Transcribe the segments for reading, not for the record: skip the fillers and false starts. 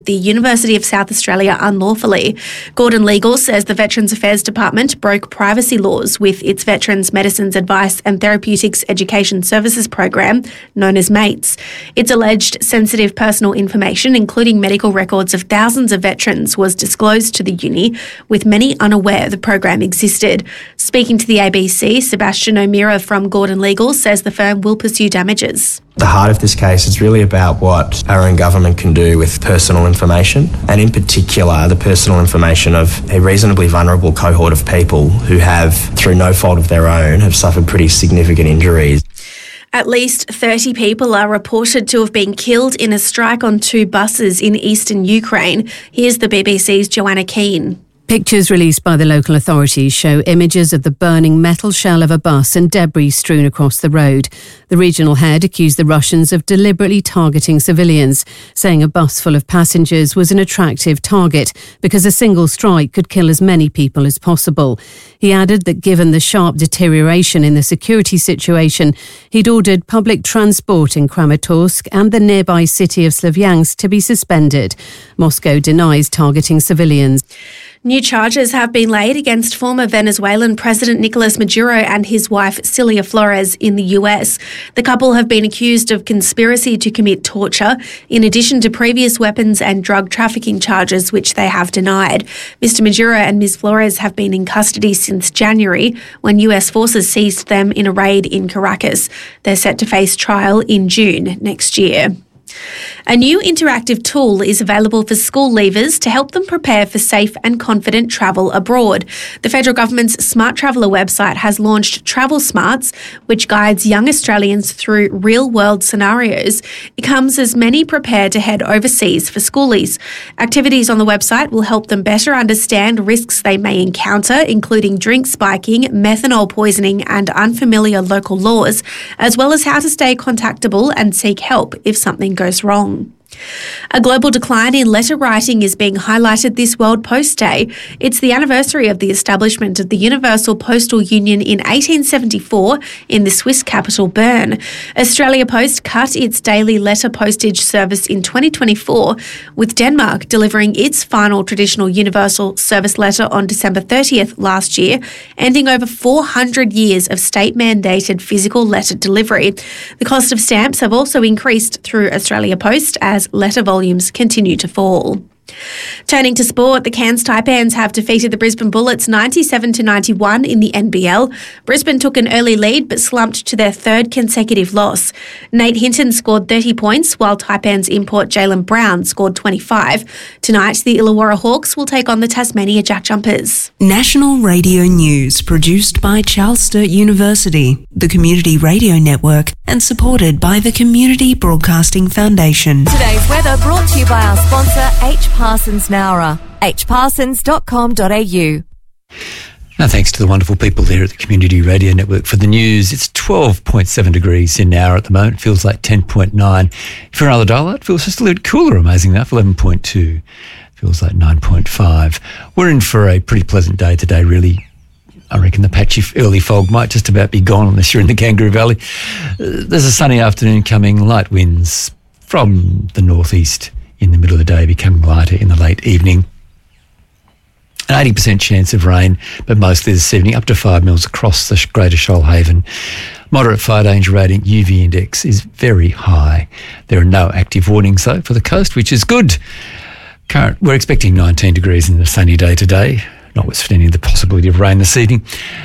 the University of South Australia unlawfully. Gordon Legal says the Veterans Affairs Department broke privacy laws with its Veterans Medicines Advice and Therapeutics Education Services program, known as MATES. Its alleged sensitive personal information, including medical records of thousands of veterans, was disclosed to the uni, with many unaware the program existed. Speaking to the ABC, Sebastian O'Meara from Gordon Legal says the firm will pursue damages. The heart of this case is really about what our own government can do with personal information, and in particular the personal information of a reasonably vulnerable cohort of people who have, through no fault of their own, have suffered pretty significant injuries. At least 30 people are reported to have been killed in a strike on 2 buses in eastern Ukraine. Here's the BBC's Joanna Keane. Pictures released by the local authorities show images of the burning metal shell of a bus and debris strewn across the road. The regional head accused the Russians of deliberately targeting civilians, saying a bus full of passengers was an attractive target because a single strike could kill as many people as possible. He added that given the sharp deterioration in the security situation, he'd ordered public transport in Kramatorsk and the nearby city of Slavyansk to be suspended. Moscow denies targeting civilians. New charges have been laid against former Venezuelan President Nicolas Maduro and his wife Cilia Flores in the US. The couple have been accused of conspiracy to commit torture, in addition to previous weapons and drug trafficking charges, which they have denied. Mr. Maduro and Ms. Flores have been in custody since January, when US forces seized them in a raid in Caracas. They're set to face trial in June next year. A new interactive tool is available for school leavers to help them prepare for safe and confident travel abroad. The federal government's Smart Traveller website has launched Travel Smarts, which guides young Australians through real-world scenarios. It comes as many prepare to head overseas for schoolies. Activities on the website will help them better understand risks they may encounter, including drink spiking, methanol poisoning and unfamiliar local laws, as well as how to stay contactable and seek help if something goes wrong. A global decline in letter writing is being highlighted this World Post Day. It's the anniversary of the establishment of the Universal Postal Union in 1874 in the Swiss capital Bern. Australia Post cut its daily letter postage service in 2024, with Denmark delivering its final traditional universal service letter on December 30th last year, ending over 400 years of state-mandated physical letter delivery. The cost of stamps have also increased through Australia Post as letter volumes continue to fall. Turning to sport, the Cairns Taipans have defeated the Brisbane Bullets 97-91 in the NBL. Brisbane took an early lead but slumped to their 3rd consecutive loss. Nate Hinton scored 30 points while Taipans import Jaylen Brown scored 25. Tonight, the Illawarra Hawks will take on the Tasmania Jack Jumpers. National Radio News produced by Charles Sturt University, the Community Radio Network, and supported by the Community Broadcasting Foundation. Today's weather brought to you by our sponsor H. Parsons Nowra, hparsons.com.au. Now, thanks to the wonderful people there at the Community Radio Network for the news. It's 12.7 degrees in Nowra at the moment. It feels like 10.9. If you're in Ulladulla, it feels just a little cooler, amazing enough, 11.2. Feels like 9.5. We're in for a pretty pleasant day today, really. I reckon the patchy early fog might just about be gone unless you're in the Kangaroo Valley. There's a sunny afternoon coming, light winds from the northeast in the middle of the day, becoming lighter in the late evening. An 80% chance of rain, but mostly this evening, up to 5 mils across the Greater Shoalhaven. Moderate fire danger rating, UV index is very high. There are no active warnings, though, for the coast, which is good. We're expecting 19 degrees in a sunny day today, notwithstanding the possibility of rain this evening.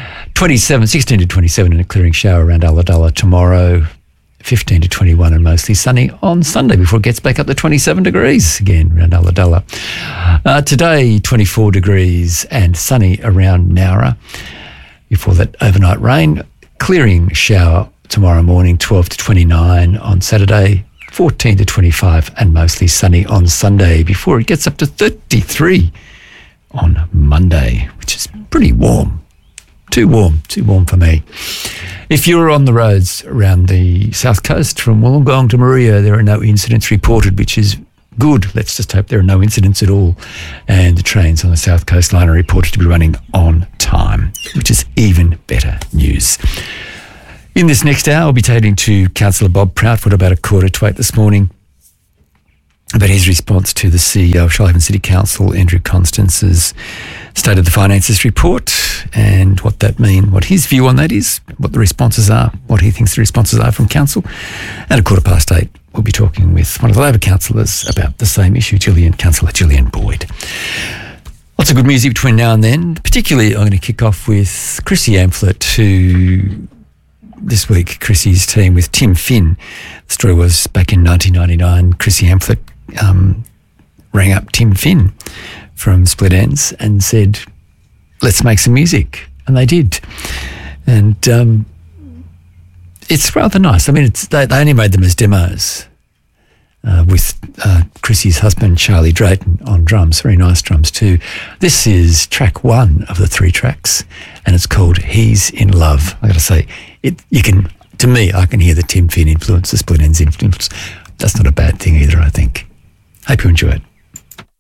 16 to 27 in a clearing shower around Ulladulla tomorrow. 15 to 21 and mostly sunny on Sunday before it gets back up to 27 degrees again around Ulladulla. Today, 24 degrees and sunny around Nowra before that overnight rain. Clearing shower tomorrow morning, 12 to 29 on Saturday, 14 to 25 and mostly sunny on Sunday before it gets up to 33 on Monday, which is pretty warm. Too warm for me. If you're on the roads around the south coast from Wollongong to Maria, there are no incidents reported, which is good. Let's just hope there are no incidents at all. And the trains on the south coast line are reported to be running on time, which is even better news. In this next hour, I'll be taking to Councillor Bob Proutfoot about 7:45 this morning. about his response to the CEO of Shoalhaven City Council, Andrew Constance's State of the Finances report, and what that means, what his view on that is, what the responses are, what he thinks the responses are from council. And at 8:15, we'll be talking with one of the Labor councillors about the same issue, Councillor Gillian Boyd. Lots of good music between now and then. Particularly, I'm going to kick off with Chrissy Amphlett, who this week, Chrissy's team with Tim Finn. The story was back in 1999, Chrissy Amphlett rang up Tim Finn from Split Ends and said, let's make some music. And they did. And it's rather nice. I mean, they only made them as demos with Chrissy's husband, Charlie Drayton, on drums. Very nice drums too. This is track 1 of the 3 tracks, and it's called He's in Love. I got to say, to me, I can hear the Tim Finn influence, the Split Ends influence. That's not a bad thing either, I think. Hope you enjoy it.